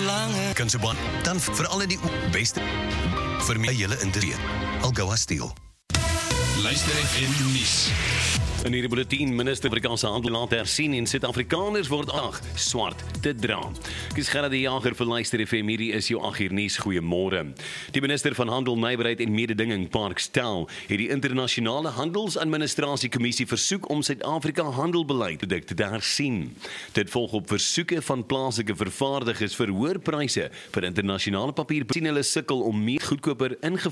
verlangen. Kunseban, dan vir alle die beste vir my julle industrie. Algoa Steel. Luister FM nuus. In hierdie bulletin, minister Afrikaanse handel laat hersien en Suid-Afrikaners word swart te dra. Ek is Gerard die Jager vir Luister FM, hierdie is jou 8 uur nuus, goeiemôre. Die minister van Handel, Nywerheid en Mededinging, Park Stel, het die internasionale handelsadministrasiekommissie versoek om Suid-Afrika handelbeleid te hersien. Dit volg op versoeke van plaaslike vervaardigers vir hoër pryse vir internasionale papier. Sien hulle sukkel om meer goedkoper